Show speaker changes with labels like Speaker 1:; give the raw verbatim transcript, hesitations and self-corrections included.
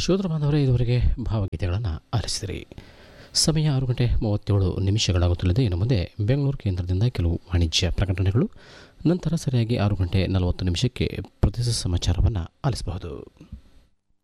Speaker 1: ಶ್ರೋತೃ ಬಾಂಧವರೇ, ಇದುವರೆಗೆ ಭಾವಗೀತೆಗಳನ್ನು ಆಲಿಸಿದಿರಿ. ಸಮಯ ಆರು ಗಂಟೆ ಮೂವತ್ತೇಳು ನಿಮಿಷಗಳಾಗುತ್ತಲಿದೆ. ಇನ್ನು ಮುಂದೆ ಬೆಂಗಳೂರು ಕೇಂದ್ರದಿಂದ ಕೆಲವು ವಾಣಿಜ್ಯ ಪ್ರಕಟಣೆಗಳು, ನಂತರ ಸರಿಯಾಗಿ ಆರು ಗಂಟೆ ನಲವತ್ತು ನಿಮಿಷಕ್ಕೆ ಪ್ರದೇಶ ಸಮಾಚಾರವನ್ನು ಆಲಿಸಬಹುದು.